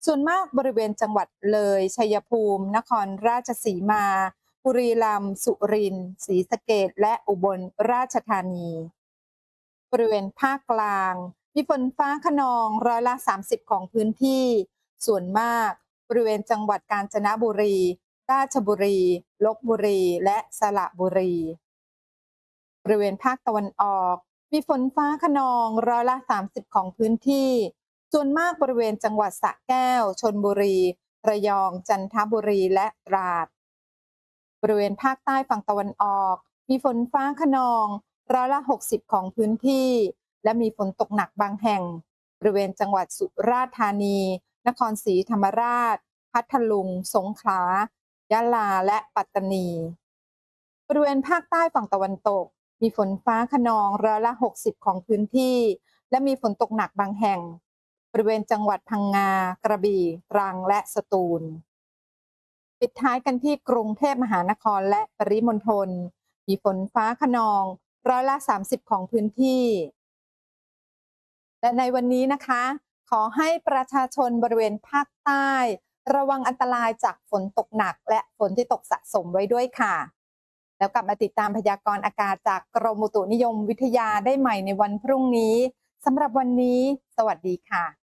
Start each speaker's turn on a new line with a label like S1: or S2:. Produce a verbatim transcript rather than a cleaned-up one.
S1: ส่วนมากบริเวณจังหวัดเลยชัยภูมินครราชสีมาบุรีรัมย์สุรินทร์ศรีสะเกษและอุบลราชธานีบริเวณภาคกลางมีฝนฟ้าคะนองร้อยละสามสิบของพื้นที่ส่วนมากบริเวณจังหวัดกาญจนบุรีราชบุรีลพบุรีและสระบุรีบริเวณภาคตะวันออกมีฝนฟ้าคะนองร้อยละสามสิบของพื้นที่ส่วนมากบริเวณจังหวัดสระแก้วชลบุรีระยองจันทบุรีและตราดบริเวณภาคใต้ฝั่งตะวันออกมีฝนฟ้าคะนองร้อยละหกสิบของพื้นที่และมีฝนตกหนักบางแห่งบริเวณจังหวัดสุราษฎร์ธานีนครศรีธรรมราชพัทลุงสงขลายะลาและปัตตานีบริเวณภาคใต้ฝั่งตะวันตกมีฝนฟ้าคะนองร้อยละหกสิบของพื้นที่และมีฝนตกหนักบางแห่งบริเวณจังหวัดพังงากระบี่ตรังและสตูลปิดท้ายกันที่กรุงเทพมหานครและปริมณฑลมีฝนฟ้าคะนองร้อยละสามสิบของพื้นที่และในวันนี้นะคะขอให้ประชาชนบริเวณภาคใต้ระวังอันตรายจากฝนตกหนักและฝนที่ตกสะสมไว้ด้วยค่ะแล้วกลับมาติดตามพยากรณ์อากาศจากกรมอุตุนิยมวิทยาได้ใหม่ในวันพรุ่งนี้สำหรับวันนี้สวัสดีค่ะ